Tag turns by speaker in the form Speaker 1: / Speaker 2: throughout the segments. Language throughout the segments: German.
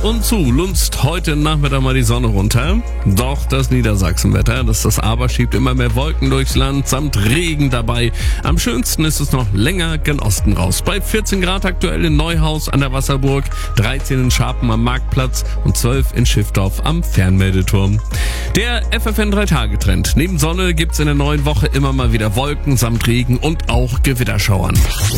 Speaker 1: und zu lunzt heute Nachmittag mal die Sonne runter. Doch das Niedersachsenwetter, das Aber, schiebt immer mehr Wolken durchs Land, samt Regen dabei. Am schönsten ist es noch länger gen Osten raus. Bei 14 Grad aktuell in Neuhaus an der Wasserburg, 13 in Scharpen am Marktplatz und 12 in Schiffdorf am Fernmeldeturm. Der FFN 3-Tage-Trend. Neben Sonne gibt's in der neuen Woche immer mal wieder Wolken samt Regen und auch Gewitterschauern.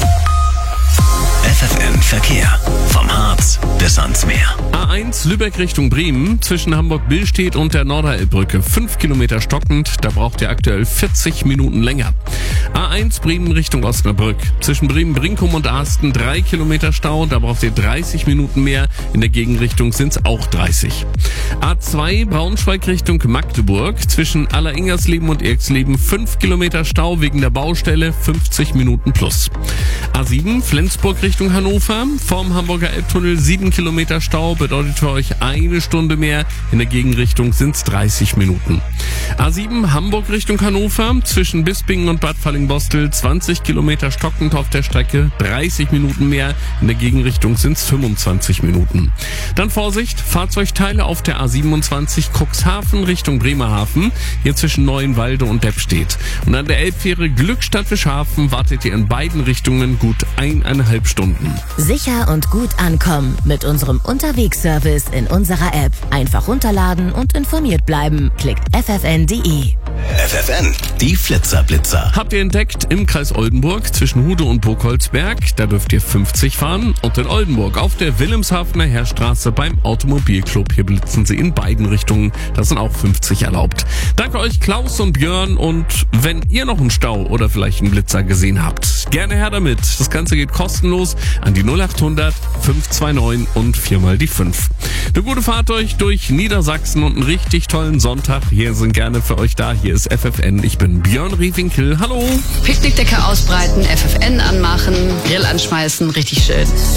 Speaker 2: FFN Verkehr. Vom Harz bis ans Meer.
Speaker 1: A1 Lübeck Richtung Bremen, zwischen Hamburg-Billstedt und der Norderelbbrücke. 5 Kilometer stockend, da braucht ihr aktuell 40 Minuten länger. A1 Bremen Richtung Osnabrück, zwischen Bremen-Brinkum und Ahsten 3 Kilometer Stau, da braucht ihr 30 Minuten mehr. In der Gegenrichtung sind's auch 30. A2 Braunschweig Richtung Magdeburg, zwischen Alleringersleben und Erxleben 5 Kilometer Stau wegen der Baustelle, 50 Minuten plus. A7 Flensburg Richtung Hannover, vorm Hamburger Elbtunnel 7 Kilometer Stau, bedeutet für euch eine Stunde mehr. In der Gegenrichtung sind's 30 Minuten. A7 Hamburg Richtung Hannover, zwischen Bispingen und Bad Fallingbostel 20 Kilometer stockend auf der Strecke, 30 Minuten mehr. In der Gegenrichtung sind's 25 Minuten. Dann Vorsicht, Fahrzeugteile auf der A27 Cuxhaven Richtung Bremerhaven, hier zwischen Neuenwalde und Deppstedt. Und an der Elbfähre Glückstadt-Fischhafen wartet ihr in beiden Richtungen gut 1,5 Stunden.
Speaker 3: Sicher und gut ankommen mit unserem Unterwegsservice in unserer App. Einfach runterladen und informiert bleiben. Klickt ffn.de.
Speaker 2: FFN, die Flitzer-Blitzer.
Speaker 1: Habt ihr entdeckt im Kreis Oldenburg zwischen Hude und Burgholzberg, da dürft ihr 50 fahren. Und in Oldenburg auf der Wilhelmshavener Heerstraße beim Automobilclub, hier blitzen sie in beiden Richtungen, da sind auch 50 erlaubt. Danke euch Klaus und Björn, und wenn ihr noch einen Stau oder vielleicht einen Blitzer gesehen habt, gerne her damit. Das Ganze geht kostenlos an die 0800 529 und 4x5. Eine gute Fahrt euch durch Niedersachsen und einen richtig tollen Sonntag. Hier sind gerne für euch da. Hier ist FFN. Ich bin Björn Riewinkel. Hallo.
Speaker 4: Picknickdecke ausbreiten, FFN anmachen, Grill anschmeißen, richtig schön.